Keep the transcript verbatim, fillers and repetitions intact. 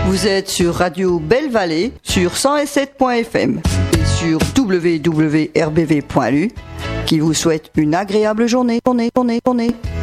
Vous êtes sur Radio Belle Vallée sur cent sept point f m et sur w w w point r b v point l u qui vous souhaite une agréable journée. journée, journée, journée.